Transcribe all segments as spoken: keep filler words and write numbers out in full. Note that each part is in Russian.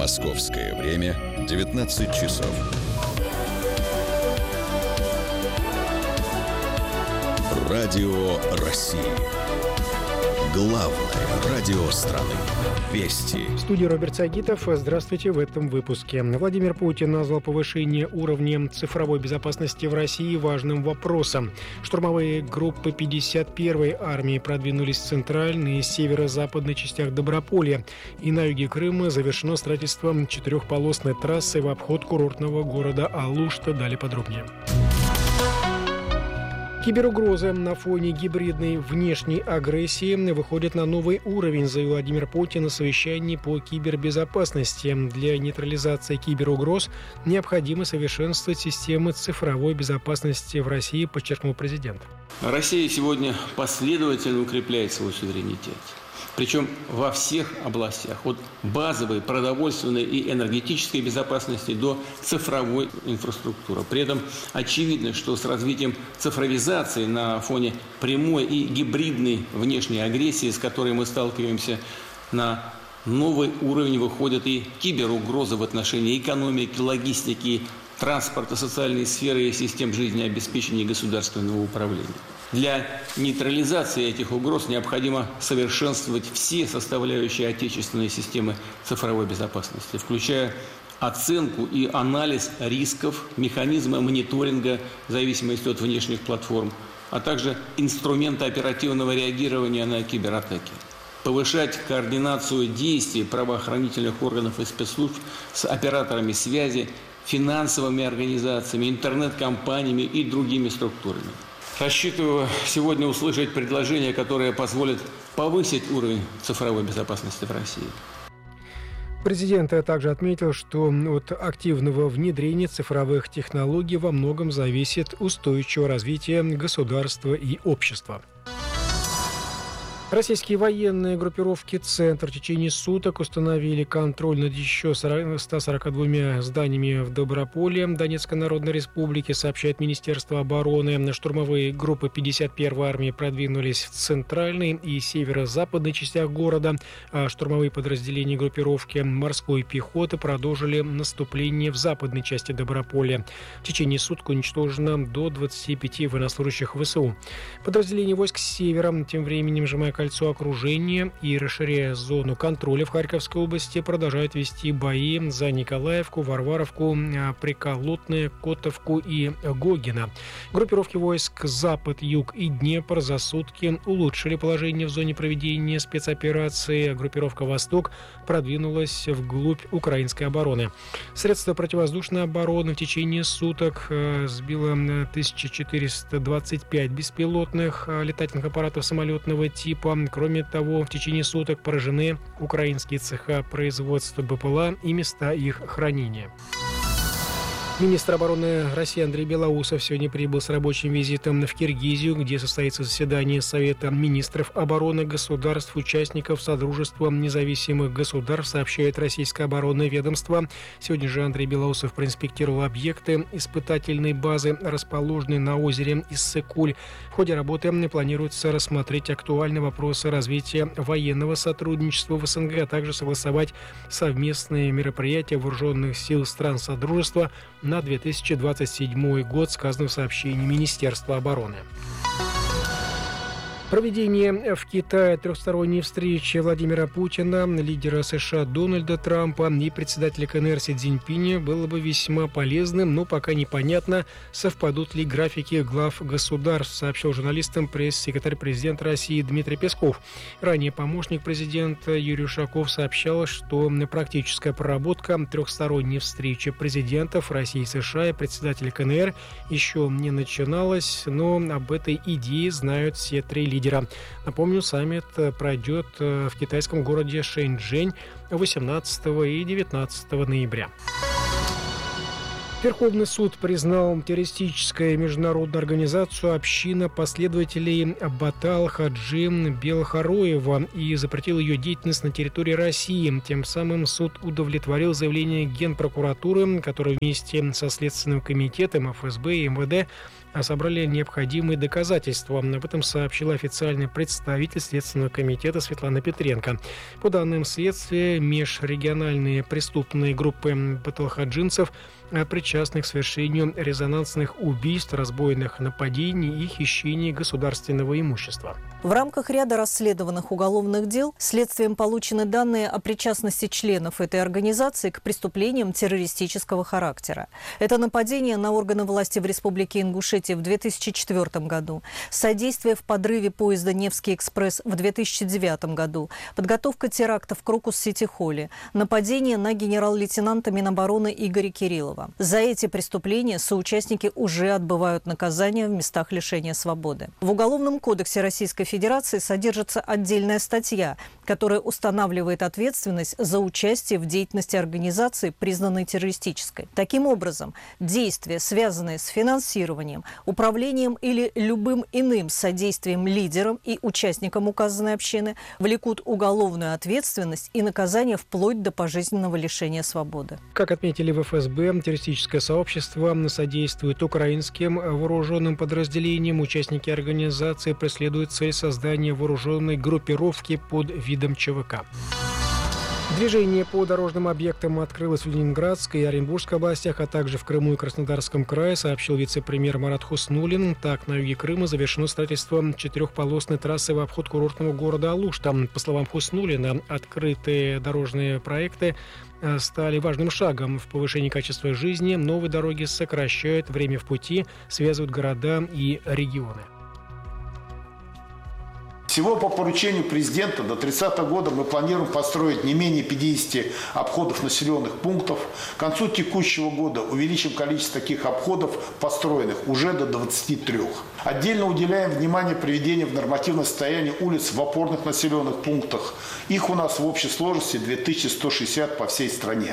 Московское время девятнадцать часов. Радио России. Главное радио страны. Вести. В студии Роберт Сагитов. Здравствуйте в этом выпуске. Владимир Путин назвал повышение уровня цифровой безопасности в России важным вопросом. Штурмовые группы пятьдесят первой армии продвинулись в центральной и северо-западной частях Доброполья. И на юге Крыма завершено строительство четырехполосной трассы в обход курортного города Алушта. Далее подробнее. Киберугроза на фоне гибридной внешней агрессии выходит на новый уровень, заявил Владимир Путин на совещании по кибербезопасности. Для нейтрализации киберугроз необходимо совершенствовать системы цифровой безопасности в России, подчеркнул президент. Россия сегодня последовательно укрепляет свой суверенитет. Причем во всех областях, от базовой, продовольственной и энергетической безопасности до цифровой инфраструктуры. При этом очевидно, что с развитием цифровизации на фоне прямой и гибридной внешней агрессии, с которой мы сталкиваемся, на новый уровень выходят и киберугрозы в отношении экономики, логистики, транспорта, социальной сферы и систем жизнеобеспечения государственного управления. Для нейтрализации этих угроз необходимо совершенствовать все составляющие отечественной системы цифровой безопасности, включая оценку и анализ рисков, механизмы мониторинга в зависимости от внешних платформ, а также инструменты оперативного реагирования на кибератаки. Повышать координацию действий правоохранительных органов и спецслужб с операторами связи, финансовыми организациями, интернет-компаниями и другими структурами. Рассчитываю сегодня услышать предложения, которые позволят повысить уровень цифровой безопасности в России. Президент также отметил, что от активного внедрения цифровых технологий во многом зависит устойчивое развитие государства и общества. Российские военные группировки «Центр» в течение суток установили контроль над еще ста сорока двумя зданиями в Доброполье Донецкой Народной Республики, сообщает Министерство обороны. Штурмовые группы пятьдесят первой армии продвинулись в центральной и северо-западной частях города, а штурмовые подразделения группировки морской пехоты продолжили наступление в западной части Доброполья. В течение суток уничтожено до двадцати пяти военнослужащих ВСУ. Подразделения войск севера тем временем, сжимая кольцо окружения и расширяя зону контроля в Харьковской области, продолжают вести бои за Николаевку, Варваровку, Приколотное, Котовку и Гогино. Группировки войск Запад, Юг и Днепр за сутки улучшили положение в зоне проведения спецоперации. Группировка Восток продвинулась вглубь украинской обороны. Средства противовоздушной обороны в течение суток сбило тысяча четыреста двадцать пять беспилотных летательных аппаратов самолетного типа. Кроме того, в течение суток поражены украинские цеха производства БПЛА и места их хранения. Министр обороны России Андрей Белоусов сегодня прибыл с рабочим визитом в Киргизию, где состоится заседание Совета министров обороны государств-участников Содружества независимых государств, сообщает Российское оборонное ведомство. Сегодня же Андрей Белоусов проинспектировал объекты испытательной базы, расположенной на озере Иссык-Куль. В ходе работы планируется рассмотреть актуальные вопросы развития военного сотрудничества в СНГ, а также согласовать совместные мероприятия вооруженных сил стран Содружества на две тысячи двадцать седьмой год, сказано в сообщении Министерства обороны. Проведение в Китае трехсторонней встречи Владимира Путина, лидера США Дональда Трампа и председателя КНР Си Цзиньпиня было бы весьма полезным, но пока непонятно, совпадут ли графики глав государств, сообщил журналистам пресс-секретарь президента России Дмитрий Песков. Ранее помощник президента Юрий Ушаков сообщал, что практическая проработка трехсторонней встречи президентов России и США и председателя КНР еще не начиналась, но об этой идее знают все три лидера. Напомню, саммит пройдет в китайском городе Шэньчжэнь восемнадцатого и девятнадцатого ноября. Верховный суд признал террористическую международную организацию «Община последователей Батал Хаджи Белохороева» и запретил ее деятельность на территории России. Тем самым суд удовлетворил заявление Генпрокуратуры, которая вместе со Следственным комитетом, эф эс бэ и эм вэ дэ собрали необходимые доказательства. Об этом сообщил официальный представитель Следственного комитета Светлана Петренко. По данным следствия, межрегиональные преступные группы патологоджинцев, причастных к совершению резонансных убийств, разбойных нападений и хищений государственного имущества. В рамках ряда расследованных уголовных дел следствием получены данные о причастности членов этой организации к преступлениям террористического характера. Это нападение на органы власти в Республике Ингушетия в две тысячи четвёртом году, содействие в подрыве поезда «Невский экспресс» в две тысячи девятом году, подготовка теракта в Крокус-Сити-Холле, нападение на генерал-лейтенанта Минобороны Игоря Кириллова. За эти преступления соучастники уже отбывают наказание в местах лишения свободы. В Уголовном кодексе Российской Федерации содержится отдельная статья, которая устанавливает ответственность за участие в деятельности организации, признанной террористической. Таким образом, действия, связанные с финансированием, управлением или любым иным содействием лидерам и участникам указанной общины, влекут уголовную ответственность и наказание вплоть до пожизненного лишения свободы. Как отметили в эф эс бэ, террористическое сообщество содействует украинским вооруженным подразделениям. Участники организации преследуют цель создания вооруженной группировки под видом че вэ ка. Движение по дорожным объектам открылось в Ленинградской и Оренбургской областях, а также в Крыму и Краснодарском крае, сообщил вице-премьер Марат Хуснуллин. Так, на юге Крыма завершено строительство четырехполосной трассы в обход курортного города Алуш. Там, по словам Хуснуллина, открытые дорожные проекты стали важным шагом в повышении качества жизни. Новые дороги сокращают время в пути, связывают города и регионы. Всего по поручению президента до тридцатого года мы планируем построить не менее пятидесяти обходов населенных пунктов. К концу текущего года увеличим количество таких обходов построенных уже до двадцати трёх. Отдельно уделяем внимание приведению в нормативное состояние улиц в опорных населенных пунктах. Их у нас в общей сложности две тысячи сто шестьдесят по всей стране.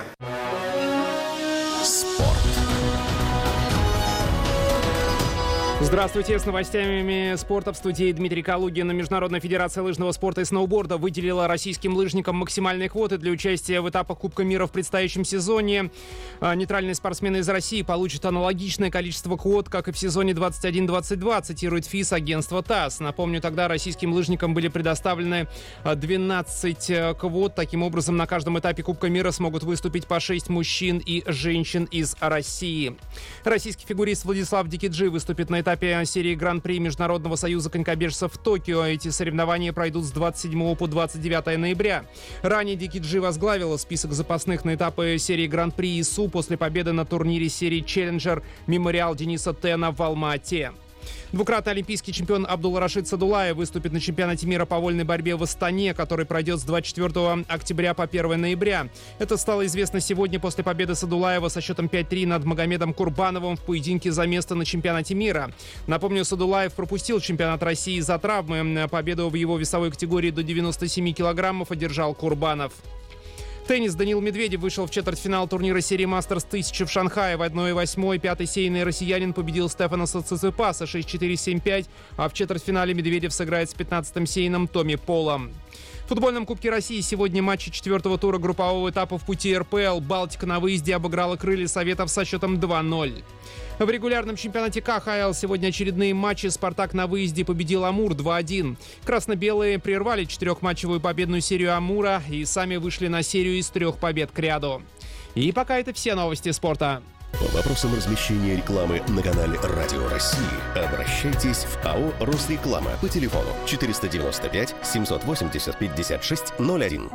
Здравствуйте, с новостями спорта в студии Дмитрий Калугин. Международная федерация лыжного спорта и сноуборда выделила российским лыжникам максимальные квоты для участия в этапах Кубка мира в предстоящем сезоне. Нейтральные спортсмены из России получат аналогичное количество квот, как и в сезоне двадцать один двадцать два, цитирует ФИС агентство ТАСС. Напомню, тогда российским лыжникам были предоставлены двенадцать квот. Таким образом, на каждом этапе Кубка мира смогут выступить по шесть мужчин и женщин из России. Российский фигурист Владислав Дикиджи выступит на этапе серии Гран-при Международного союза конькобежцев в Токио. Эти соревнования пройдут с двадцать седьмого по двадцать девятое ноября. Ранее Дикиджи возглавила список запасных на этапы серии Гран-при ИСУ после победы на турнире серии Челленджер Мемориал Дениса Тена в Алма-Ате. Двукратный олимпийский чемпион Абдулрашид Садулаев выступит на чемпионате мира по вольной борьбе в Астане, который пройдет с двадцать четвёртого октября по первого ноября. Это стало известно сегодня после победы Садулаева со счетом пять три над Магомедом Курбановым в поединке за место на чемпионате мира. Напомню, Садулаев пропустил чемпионат России из-за травмы. Победу в его весовой категории до девяноста семи килограммов одержал Курбанов. Теннис. Даниил Медведев вышел в четвертьфинал турнира серии Мастерс тысяча в Шанхае. В одна восемь пятый сейный россиянин победил Стефаноса Циципаса шесть четыре семь пять, а в четвертьфинале Медведев сыграет с пятнадцатым сейном Томми Полом. В футбольном Кубке России сегодня матчи четвертого тура группового этапа в пути эр пэ эл. Балтика на выезде обыграла Крылья Советов со счетом два ноль. В регулярном чемпионате ка ха эл сегодня очередные матчи. «Спартак» на выезде победил «Амур» два один. Красно-белые прервали четырехматчевую победную серию «Амура» и сами вышли на серию из трех побед к ряду. И пока это все новости спорта. По вопросам размещения рекламы на канале «Радио России» обращайтесь в а о «Росреклама» по телефону четыреста девяносто пять семьсот восемьдесят пятьдесят шесть ноль один.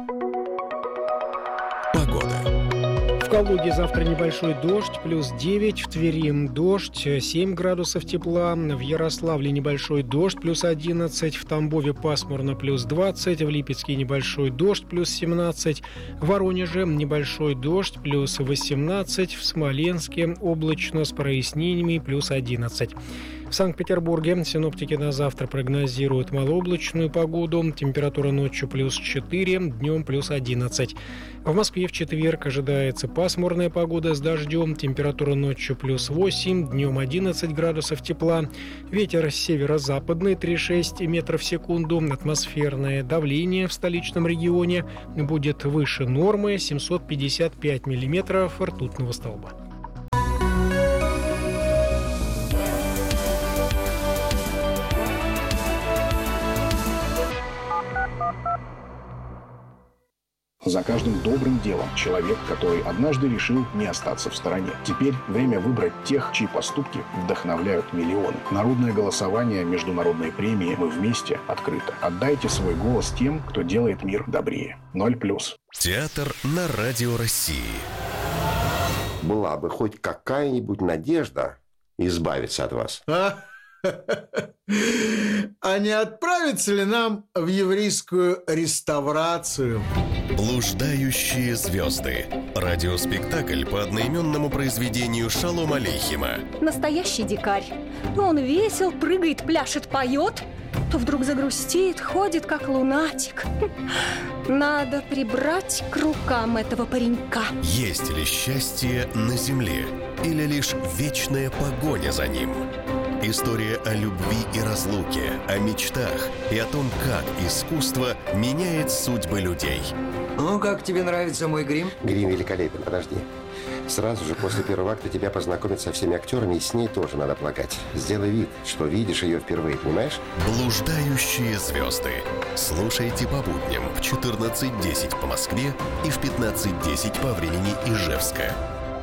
Погода. В Калуге завтра небольшой дождь, плюс девять. В Твери дождь, семь градусов тепла. В Ярославле небольшой дождь, плюс одиннадцать. В Тамбове пасмурно, плюс двадцать. В Липецке небольшой дождь, плюс семнадцать. В Воронеже небольшой дождь, плюс восемнадцать. В Смоленске облачно с прояснениями, плюс одиннадцать. В Санкт-Петербурге синоптики на завтра прогнозируют малооблачную погоду. Температура ночью плюс четыре, днем плюс одиннадцать. В Москве в четверг ожидается пасмурная погода с дождем. Температура ночью плюс восемь, днем одиннадцать градусов тепла. Ветер северо-западный три шесть метров в секунду. Атмосферное давление в столичном регионе будет выше нормы семьсот пятьдесят пять миллиметров ртутного столба. За каждым добрым делом человек, который однажды решил не остаться в стороне. Теперь время выбрать тех, чьи поступки вдохновляют миллионы. Народное голосование, международные премии «Мы вместе» открыто. Отдайте свой голос тем, кто делает мир добрее. Ноль плюс. Театр на Радио России. Была бы хоть какая-нибудь надежда избавиться от вас. А? А не отправиться ли нам в еврейскую реставрацию? «Блуждающие звезды». Радиоспектакль по одноименному произведению Шолома Алейхема. Настоящий дикарь. То он весел, прыгает, пляшет, поет, то вдруг загрустит, ходит как лунатик. Надо прибрать к рукам этого паренька. Есть ли счастье на земле или лишь вечная погоня за ним? История о любви и разлуке, о мечтах и о том, как искусство меняет судьбы людей. Ну, как тебе нравится мой грим? Грим великолепен, подожди. Сразу же после первого акта тебя познакомят со всеми актерами, и с ней тоже надо плакать. Сделай вид, что видишь ее впервые, понимаешь? «Блуждающие звезды». Слушайте по будням в четырнадцать десять по Москве и в пятнадцать десять по времени Ижевска.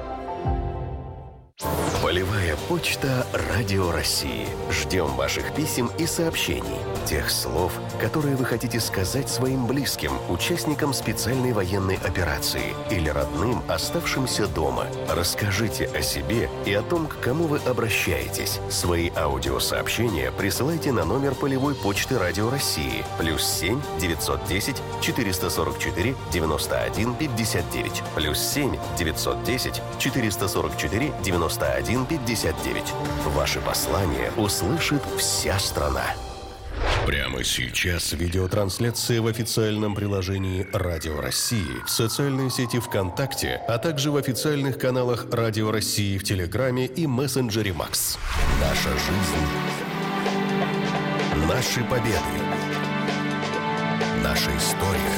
Полевая почта Радио России. Ждем ваших писем и сообщений. Тех слов, которые вы хотите сказать своим близким, участникам специальной военной операции или родным, оставшимся дома. Расскажите о себе и о том, к кому вы обращаетесь. Свои аудиосообщения присылайте на номер полевой почты Радио России. Плюс семь девятьсот десять четыреста сорок четыре девяносто один пятьдесят девять. Плюс семь девятьсот десять четыреста сорок четыре девяносто один пятьдесят девять. Ваши послания услышит вся страна. Прямо сейчас видеотрансляция в официальном приложении Радио России, в социальной сети ВКонтакте, а также в официальных каналах Радио России в Телеграме и мессенджере Макс. Наша жизнь. Наши победы. Наша история.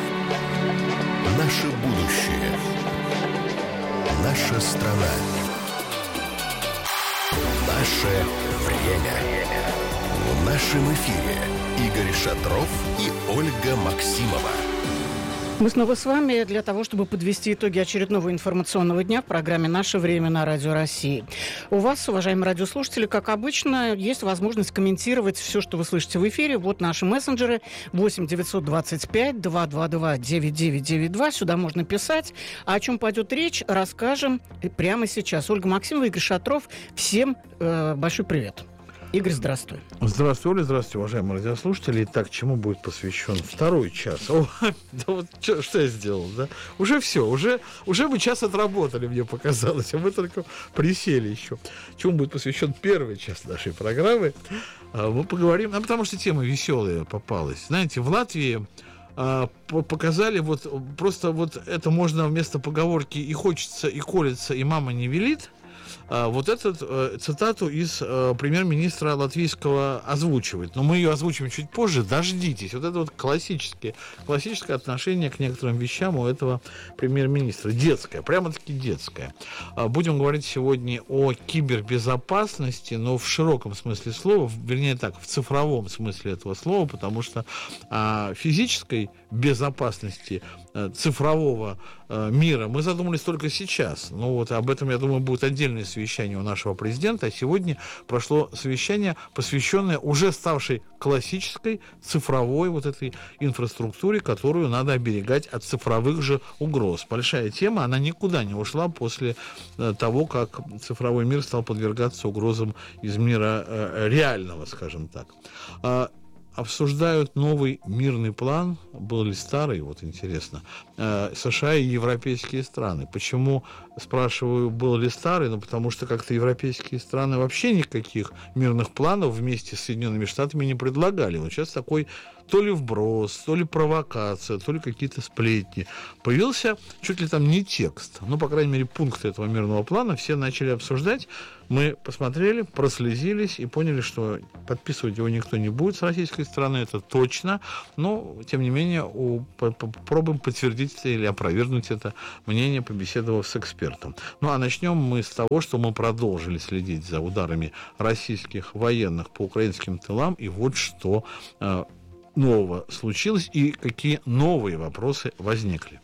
Наше будущее. Наша страна. Наше время. В нашем эфире Игорь Шатров и Ольга Максимова. Мы снова с вами для того, чтобы подвести итоги очередного информационного дня в программе «Наше время» на Радио России. У вас, уважаемые радиослушатели, как обычно, есть возможность комментировать все, что вы слышите в эфире. Вот наши мессенджеры восемь девятьсот двадцать пять двести двадцать два девяносто девять девяносто два. Сюда можно писать. А о чем пойдет речь, расскажем прямо сейчас. Ольга Максимова, Игорь Шатров. Всем э, большой привет. Игорь, здравствуй. Здравствуй, Оля, здравствуйте, уважаемые радиослушатели. Итак, чему будет посвящен второй час? О, да вот что, что я сделал, да? Уже все, уже, уже мы час отработали, мне показалось, а мы только присели еще. Чему будет посвящен первый час нашей программы? Мы поговорим, а потому что тема веселая попалась. Знаете, в Латвии а, показали вот просто вот это можно вместо поговорки «и хочется, и колется, и мама не велит». Вот эту э, цитату из э, премьер-министра латвийского озвучивает. Но мы ее озвучим чуть позже. Дождитесь. Вот это вот классическое, классическое отношение к некоторым вещам у этого премьер-министра. Детское, прямо-таки детское. Будем говорить сегодня о кибербезопасности, но в широком смысле слова, вернее так, в цифровом смысле этого слова, потому что о физической безопасности цифрового мира мы задумались только сейчас. Ну вот об этом, я думаю, будет отдельное совещание у нашего президента. А сегодня прошло совещание, посвященное уже ставшей классической цифровой вот этой инфраструктуре, которую надо оберегать от цифровых же угроз. Большая тема, она никуда не ушла после того, как цифровой мир стал подвергаться угрозам из мира реального, скажем так. Обсуждают новый мирный план, был ли старый, вот интересно, США и европейские страны. Почему, спрашиваю, был ли старый? Ну, потому что как-то европейские страны вообще никаких мирных планов вместе с Соединенными Штатами не предлагали. Вот сейчас такой то ли вброс, то ли провокация, то ли какие-то сплетни. Появился чуть ли там не текст, ну, по крайней мере, пункты этого мирного плана все начали обсуждать. Мы посмотрели, прослезились и поняли, что подписывать его никто не будет с российской стороны, это точно. Но, тем не менее, у, попробуем подтвердить или опровергнуть это мнение, побеседовав с экспертом. Ну, а начнем мы с того, что мы продолжили следить за ударами российских военных по украинским тылам. И вот что э, нового случилось и какие новые вопросы возникли.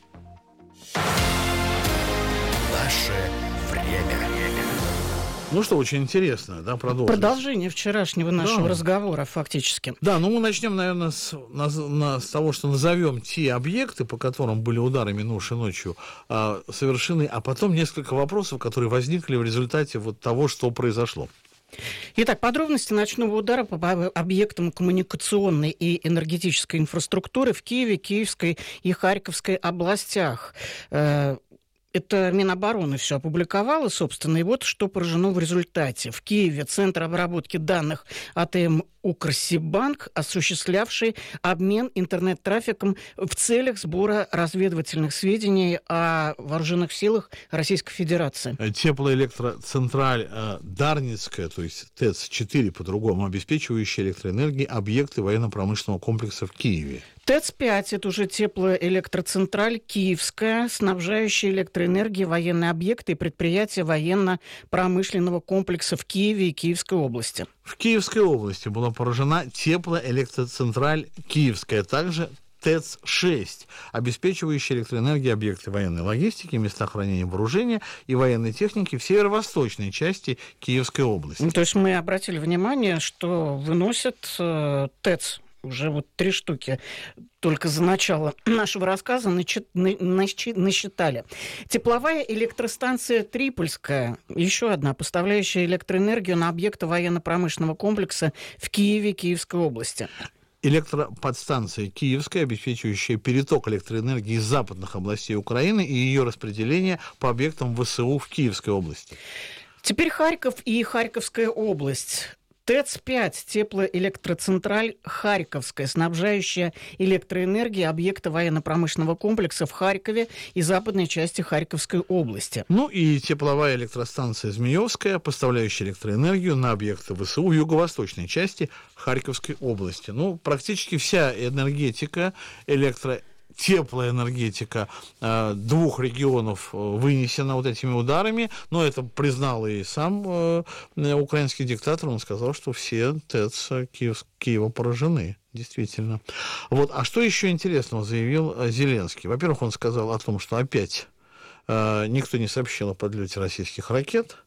Наше время. Ну что, очень интересно, да, продолжим. Продолжение вчерашнего нашего да. разговора, фактически. Да, ну мы начнем, наверное, с, на, на, с того, что назовем те объекты, по которым были удары минувшей ночью а, совершены, а потом несколько вопросов, которые возникли в результате вот того, что произошло. Итак, подробности ночного удара по объектам коммуникационной и энергетической инфраструктуры в Киеве, Киевской и Харьковской областях. Это Минобороны все опубликовало, собственно, и вот что поражено в результате. В Киеве Центр обработки данных АТМ Укрсибанк, осуществлявший обмен интернет-трафиком в целях сбора разведывательных сведений о вооруженных силах Российской Федерации. Теплоэлектроцентраль э, Дарницкая, то есть ТЭЦ четыре по-другому, обеспечивающая электроэнергией объекты военно-промышленного комплекса в Киеве. ТЭЦ пять – это уже теплоэлектроцентраль Киевская, снабжающая электроэнергией военные объекты и предприятия военно-промышленного комплекса в Киеве и Киевской области. В Киевской области была поражена теплоэлектроцентраль Киевская, также ТЭЦ шесть, обеспечивающая электроэнергией объекты военной логистики, места хранения вооружения и военной техники в северо-восточной части Киевской области. Ну, то есть мы обратили внимание, что выносят э, ТЭЦ. Уже вот три штуки только за начало нашего рассказа насчитали. Тепловая электростанция Трипольская, еще одна, поставляющая электроэнергию на объекты военно-промышленного комплекса в Киеве, Киевской области. Электроподстанция Киевская, обеспечивающая переток электроэнергии из западных областей Украины и ее распределение по объектам ВСУ в Киевской области. Теперь Харьков и Харьковская область. ТЭЦ пять, теплоэлектроцентраль Харьковская, снабжающая электроэнергией объекты военно-промышленного комплекса в Харькове и западной части Харьковской области. Ну и тепловая электростанция Змеевская, поставляющая электроэнергию на объекты ВСУ в юго-восточной части Харьковской области. Ну, практически вся энергетика, электроэнергия, теплая энергетика э, двух регионов вынесена вот этими ударами, но это признал и сам э, украинский диктатор, он сказал, что все ТЭЦ Киев, Киева поражены, действительно. Вот. А что еще интересного заявил Зеленский? Во-первых, он сказал о том, что опять э, никто не сообщил о подлете российских ракет,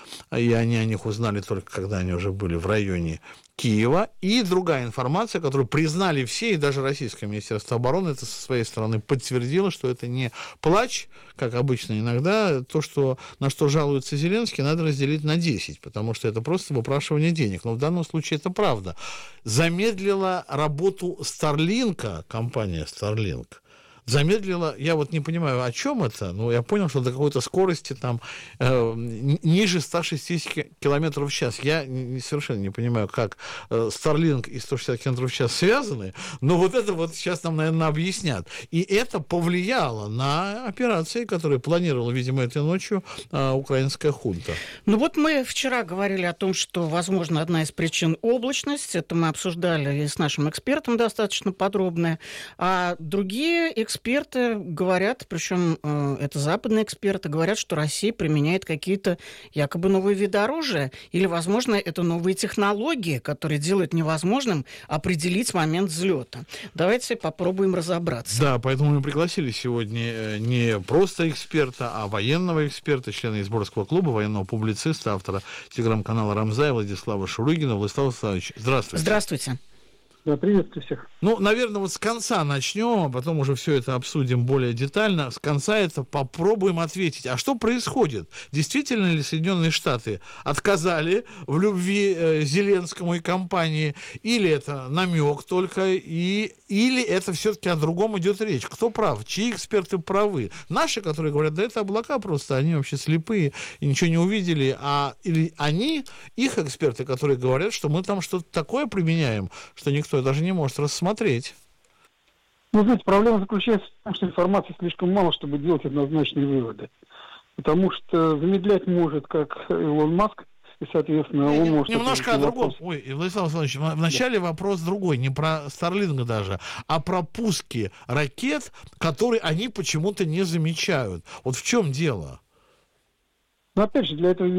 и они о них узнали только, когда они уже были в районе Киева. И другая информация, которую признали все, и даже Российское Министерство обороны это со своей стороны подтвердило, что это не плач, как обычно иногда. То, что, на что жалуется Зеленский, надо разделить на десять, потому что это просто выпрашивание денег. Но в данном случае это правда. Замедлила работу Starlink, компания Starlink. Замедлила, я вот не понимаю, о чем это, но я понял, что до какой-то скорости там э, ниже ста шестидесяти километров в час. Я не, совершенно не понимаю, как э, Starlink и сто шестьдесят километров в час связаны, но вот это вот сейчас нам, наверное, объяснят. И это повлияло на операции, которые планировала, видимо, этой ночью э, украинская хунта. Ну вот мы вчера говорили о том, что, возможно, одна из причин облачность. Это мы обсуждали и с нашим экспертом достаточно подробно. А другие эксперты Эксперты говорят, причем э, это западные эксперты, говорят, что Россия применяет какие-то якобы новые виды оружия, или, возможно, это новые технологии, которые делают невозможным определить момент взлета. Давайте попробуем разобраться. Да, поэтому мы пригласили сегодня не просто эксперта, а военного эксперта, члена Изборского клуба, военного публициста, автора телеграм-канала «Рамзай» Владислава Шурыгина. Владислав Владиславович, здравствуйте. Здравствуйте. Да, приветствую всех. Ну, наверное, вот с конца начнем, а потом уже все это обсудим более детально. С конца это попробуем ответить. А что происходит? Действительно ли Соединенные Штаты отказали в любви э, Зеленскому и компании? Или это намек только? И, или это все-таки о другом идет речь? Кто прав? Чьи эксперты правы? Наши, которые говорят, да это облака просто, они вообще слепые и ничего не увидели. А или они, их эксперты, которые говорят, что мы там что-то такое применяем, что никто даже не может рассмотреть. Ну, знаете, проблема заключается в том, что информации слишком мало, чтобы делать однозначные выводы. Потому что замедлять может как Илон Маск, и, соответственно, он может... Немножко о другом. Ой, Владислав Владимирович, вначале да. вопрос другой, не про Starlink даже, а про пуски ракет, которые они почему-то не замечают. Вот в чем дело? Но, опять же, для этого